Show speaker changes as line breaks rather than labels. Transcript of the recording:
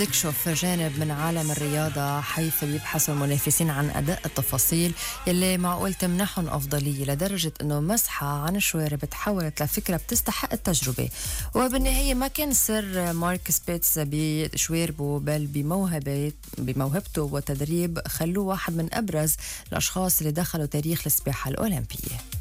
بتكشف جانب من عالم الرياضة حيث يبحثوا المنافسين عن أداء التفاصيل يلي معقول تمنحهم أفضلية لدرجة أنه مسحة عن الشوارب تحولت لفكرة بتستحق التجربة. وبالنهاية ما كان سر مارك سبيتس بشواربه بل بموهبته وتدريب خلوه واحد من أبرز الأشخاص اللي دخلوا تاريخ السباحة الأولمبية.